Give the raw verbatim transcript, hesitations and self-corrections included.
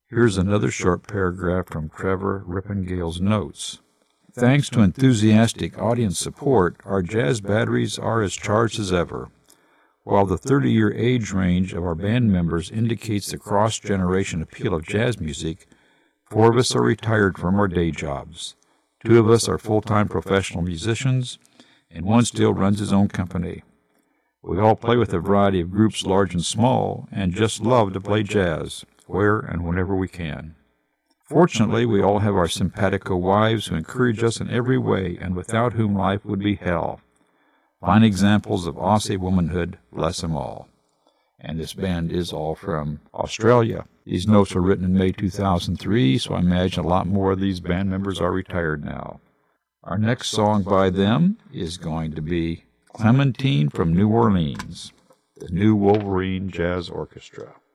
Here's another short paragraph from Trevor Rippengale's notes. Thanks to enthusiastic audience support, our jazz batteries are as charged as ever. While the thirty-year age range of our band members indicates the cross-generation appeal of jazz music, four of us are retired from our day jobs. Two of us are full-time professional musicians, and one still runs his own company. We all play with a variety of groups large and small, and just love to play jazz, where and whenever we can. Fortunately, we all have our simpatico wives who encourage us in every way and without whom life would be hell. Fine examples of Aussie womanhood, bless them all. And this band is all from Australia. These notes were written in May two thousand three, so I imagine a lot more of these band members are retired now. Our next song by them is going to be Clementine from New Orleans, the New Wolverine Jazz Orchestra.